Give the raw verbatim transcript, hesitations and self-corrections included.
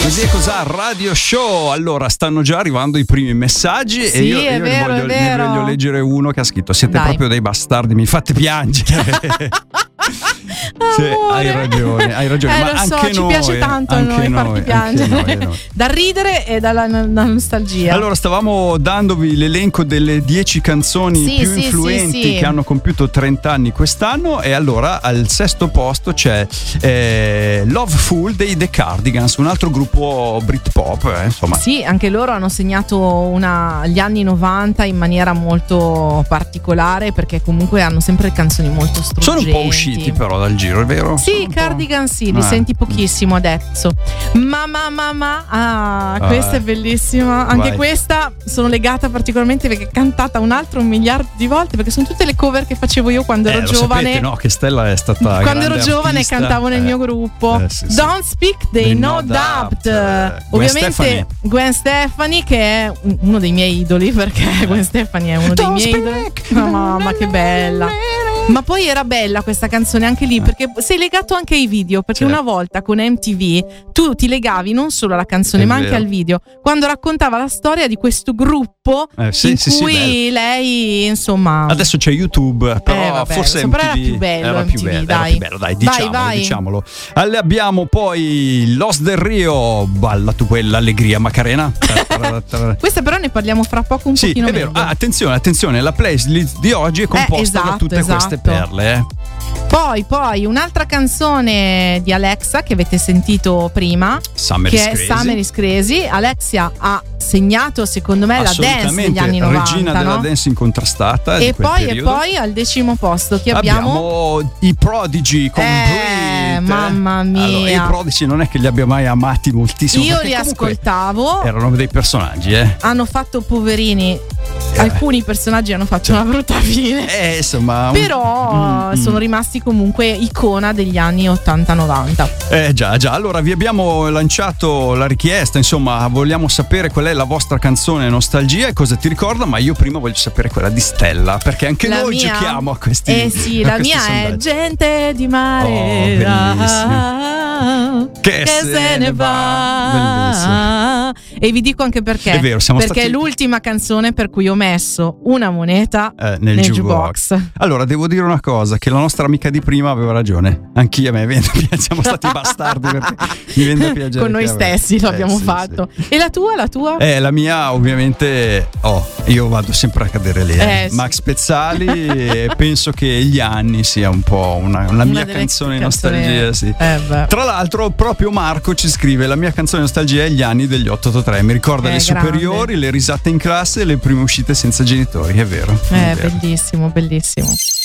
Così è cos'ha Radio Show. Allora, stanno già arrivando i primi messaggi sì, e io, io è vero, ne, voglio, è vero. ne voglio leggere uno che ha scritto: siete Dai. proprio dei bastardi, mi fate piangere. Sì, hai ragione, hai ragione. Eh, ma lo so, anche ci noi, piace tanto a anche noi noi, farti anche piangere. noi, noi. Da ridere e dalla, dalla nostalgia. Allora, stavamo dandovi l'elenco delle dieci canzoni Sì, più sì, influenti sì, sì. che hanno compiuto trenta anni quest'anno, e allora al sesto posto c'è eh, Loveful dei The Cardigans, un altro gruppo Britpop, eh, insomma. Sì, anche loro hanno segnato una, gli anni novanta in maniera molto particolare, perché comunque hanno sempre canzoni molto struggenti. Sono un po' usciti però dal giro, è vero? Sì, Sono i un Cardigan po'... sì, li Eh. senti pochissimo adesso. Ma ma ma ma ah, Ah, questa eh. è bellissima. Anche Vai. questa sono legata particolarmente perché è cantata un altro un miliardo di volte, perché sono tutte le cover che facevo io quando Eh, ero lo giovane. sapete, no? Che Stella è stata Quando ero grande giovane artista. cantavo nel Eh. mio gruppo. Eh, sì, sì. Don't Speak dei Dei No, No Doubt. Doubt. Eh, Gwen Ovviamente Stefani. Gwen Stefani, che è un- uno dei miei idoli, perché Gwen Stefani è uno dei Don't miei speak. idoli. Oh, mamma che bella. Ma poi era bella questa canzone anche lì, perché sei legato anche ai video, perché Certo. una volta con M T V tu ti legavi non solo alla canzone È ma anche vero. al video, quando raccontava la storia di questo gruppo Eh, sì, in sì, sì, cui bello. lei insomma Adesso c'è YouTube, però Eh, vabbè, forse però era M T V più bello, era più M T V, bello, dai. era più bello, dai, Vai, diciamolo, vai. diciamolo. Alle abbiamo poi Los del Rio, balla tu quell'allegria Macarena. questa però ne parliamo fra poco un Sì, pochino è vero. meglio. Ah, attenzione, attenzione, la playlist di oggi è composta da esatto, tutte queste esatto. perle, eh. Poi, poi un'altra canzone di Alexa che avete sentito prima, Summer che is è Crazy. Summer is Crazy. Alexia ha segnato secondo me la dance Assolutamente, degli anni novanta, regina della no? dance incontrastata E di quel poi, e periodo. poi al decimo posto chi abbiamo? Abbiamo i Prodigy con Eh, Breathe. mamma mia. Allora, i Prodigy non è che li abbia mai amati moltissimo. Io perché li comunque ascoltavo, erano dei personaggi, eh. hanno fatto poverini, Eh. alcuni personaggi hanno fatto una brutta fine. Eh, insomma, un- Però Mm, mm. sono rimasti comunque icona degli anni ottanta novanta. Eh già, già. Allora vi abbiamo lanciato la richiesta, insomma, vogliamo sapere qual è la vostra canzone nostalgia e cosa ti ricorda, ma io prima voglio sapere quella di Stella, perché anche La noi mia? giochiamo a questi Eh sì, a la questi mia è sondaggi. gente di mare Oh, bellissimo. che, se ne va. E vi dico anche perché. È vero, siamo perché stati- è l'ultima canzone per cui ho messo una moneta Eh, nel, nel jukebox. jukebox. Allora, devo dire una cosa: che la nostra amica di prima aveva ragione. Anch'io a me viene- siamo stati bastardi perché mi viene da piangere. Con noi che- stessi Eh, l'abbiamo sì, fatto. E la tua, la tua? sì. Eh, la mia, ovviamente, oh, io vado sempre a cadere lì. eh. Eh, sì. Max Pezzali, e penso che Gli anni sia un po' una, una Una mia delle canzone di canzoni- nostalgia. Sì. Eh, beh. Tra l'altro, proprio Marco ci scrive: la mia canzone di nostalgia è Gli anni degli otto otto tre. Mi ricorda Eh, le superiori, le risate in classe e le prime uscite senza genitori. È vero. Eh, è vero. bellissimo, bellissimo.